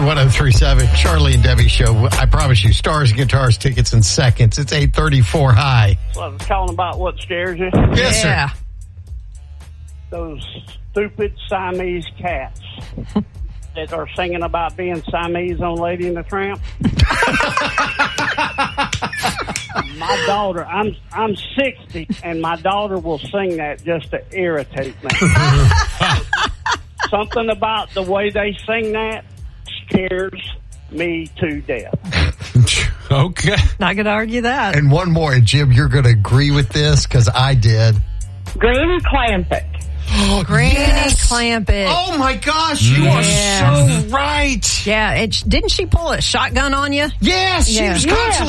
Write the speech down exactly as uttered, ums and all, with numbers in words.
one oh three point seven, Charlie and Debbie Show. I promise you, Stars and Guitars tickets in seconds. It's eight thirty-four. Hi. Well, I was calling about what scares you. Yes, yeah. sir. Those stupid Siamese cats that are singing about being Siamese on Lady and the Tramp. My daughter, I'm I'm sixty, and my daughter will sing that just to irritate me. Something about the way they sing that scares me to death. Okay. Not going to argue that. And one more, and Jim, you're going to agree with this because I did. Granny Clampett. Oh, Granny yes. Clampett. Oh, my gosh. You Yeah. are so right. Yeah. It, didn't she pull a shotgun on you? Yes, she Yeah. was Yeah. constantly